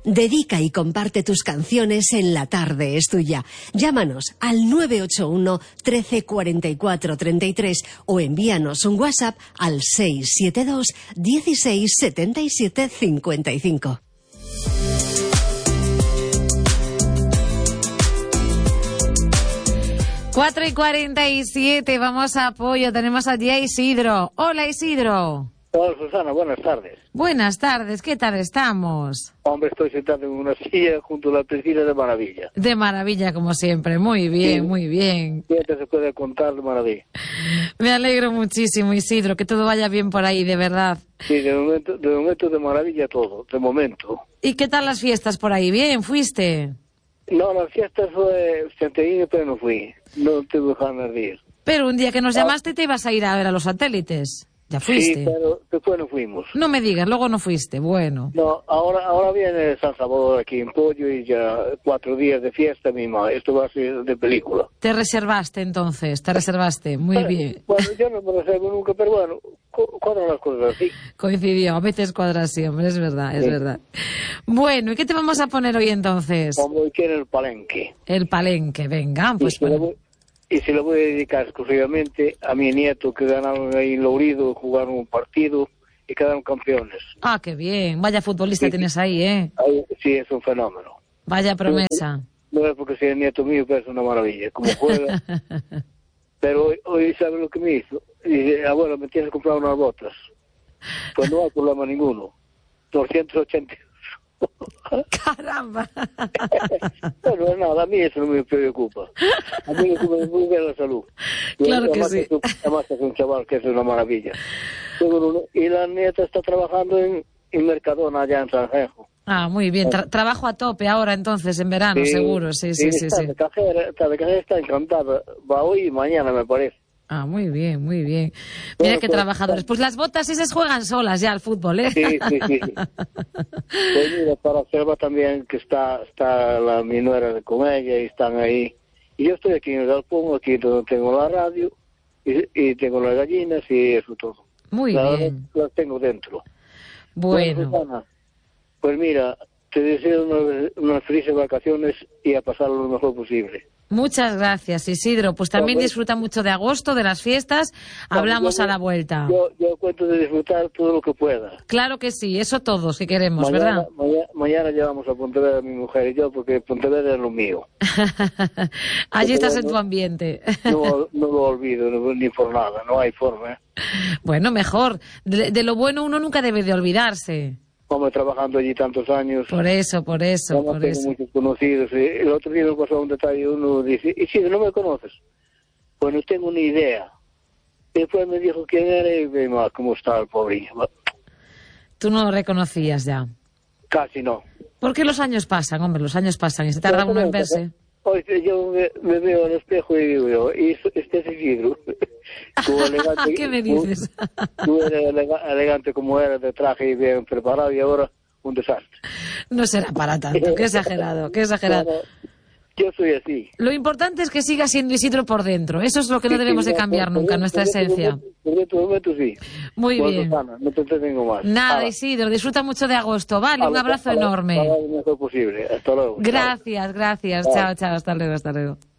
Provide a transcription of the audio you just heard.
Dedica y comparte tus canciones en La Tarde es Tuya. Llámanos al 981 13 44 33 o envíanos un WhatsApp al 672 16 77 55. Cuatro y 47, vamos a apoyo. Tenemos allí a Isidro. Hola, Isidro. Hola, Susana, buenas tardes. Buenas tardes, ¿qué tal estamos? Hombre, estoy sentado en una silla junto a la piscina de maravilla. De maravilla, como siempre. Muy bien, sí. Muy bien. ¿Qué se puede contar de maravilla? Me alegro muchísimo, Isidro, que todo vaya bien por ahí, de verdad. Sí, de momento de maravilla todo, de momento. ¿Y qué tal las fiestas por ahí? ¿Bien? ¿Fuiste? No, las fiestas fue Santiago, pero no fui. No tuve ganas de ir. Pero un día que nos llamaste te ibas a ir a ver a los satélites. ¿Ya fuiste? Sí, pero después no fuimos. No me digas, luego no fuiste, bueno. No, ahora viene San Salvador aquí en Pollo y ya 4 días de fiesta misma. Esto va a ser de película. Te reservaste entonces, muy bien. Bueno, yo no me reservo nunca, pero bueno, cuadran las cosas así. Coincidió, a veces cuadra siempre, es verdad, es verdad. Bueno, ¿y qué te vamos a poner hoy entonces? Como hoy quiere el palenque. El palenque, venga, pues... Y se lo voy a dedicar exclusivamente a mi nieto, que ganaron ahí en Lourido, jugaron un partido y quedaron campeones. Ah, qué bien. Vaya futbolista sí, tienes ahí, ¿eh? Sí, es un fenómeno. Vaya promesa. No es porque sea el nieto mío, pero es una maravilla, como juega. Pero hoy ¿sabe lo que me hizo? Dice, abuelo, me tienes que comprar unas botas. Pues no hay problema ninguno. 280. ¡Caramba! Bueno, nada, a mí eso no me preocupa. A mí me preocupa la salud. Claro que sí. Además es un chaval que es una maravilla. Y la nieta está trabajando en Mercadona, allá en Sanjejo. Ah, muy bien. Trabajo a tope ahora entonces, en verano, sí, seguro. Sí. De cajera, está encantada. Va hoy y mañana, me parece. Ah, muy bien, muy bien. Mira qué trabajadores. Pues las botas esas juegan solas ya al fútbol, ¿eh? Sí. Pues mira, para Selva también, que está la mi nuera con ella y están ahí. Y yo estoy aquí en el galpón, aquí donde tengo la radio y tengo las gallinas y eso todo. Muy bien. Las tengo dentro. Bueno. Susana, pues mira, te deseo unas felices vacaciones y a pasarlo lo mejor posible. Muchas gracias, Isidro. Pues también disfruta mucho de agosto, de las fiestas. Hablamos a la vuelta. Yo cuento de disfrutar todo lo que pueda. Claro que sí, eso todos que queremos, ¿verdad? Mañana llevamos a Pontevedra mi mujer y yo, porque Pontevedra es lo mío. Allí estás en tu ambiente. No lo olvido, ni por nada, no hay forma. Bueno, mejor. De lo bueno uno nunca debe de olvidarse. Como trabajando allí tantos años. Por eso. Tengo muchos conocidos. El otro día me pasó un detalle, uno dice, y si no me conoces, pues no tengo ni idea. Después me dijo quién era y ve más cómo estaba el pobre. ¿Tú no lo reconocías ya? Casi no. Porque los años pasan, hombre, y se tarda uno en verse. Hoy yo me veo al espejo y digo yo, y este es Isidro. ¿Qué me dices? Tú eres elegante como eres, de traje y bien preparado, y ahora un desastre. No será para tanto, qué exagerado. Bueno, yo soy así. Lo importante es que siga siendo Isidro por dentro. Eso es lo que no debemos de cambiar nunca, nuestra esencia. En tu momento sí. Muy bien. Susana, no te entretengo más. Nada, Isidro, disfruta mucho de agosto. Vale, un abrazo enorme. Lo mejor posible. Hasta luego. Gracias. Chao, hasta luego.